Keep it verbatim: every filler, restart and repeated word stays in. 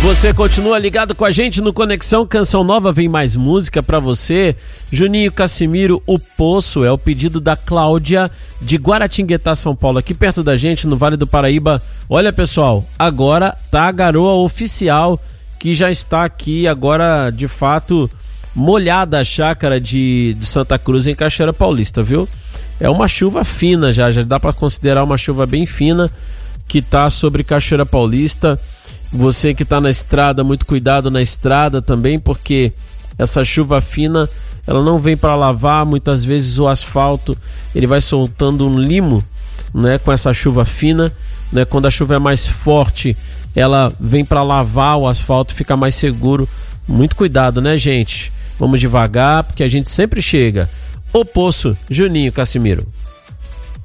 Você continua ligado com a gente no Conexão Canção Nova, vem mais música pra você. Juninho Cassimiro, O Poço, é o pedido da Cláudia de Guaratinguetá, São Paulo, aqui perto da gente, no Vale do Paraíba. Olha, pessoal, agora tá a garoa oficial que já está aqui, agora de fato molhada a chácara de, de Santa Cruz, em Cachoeira Paulista, viu? É uma chuva fina já, já dá pra considerar uma chuva bem fina que tá sobre Cachoeira Paulista. Você que está na estrada, muito cuidado na estrada também, porque essa chuva fina, ela não vem para lavar, muitas vezes o asfalto, ele vai soltando um limo, né, com essa chuva fina, né, quando a chuva é mais forte, ela vem para lavar o asfalto, fica mais seguro. Muito cuidado, né, gente? Vamos devagar, porque a gente sempre chega. O Poço, Juninho Cassimiro.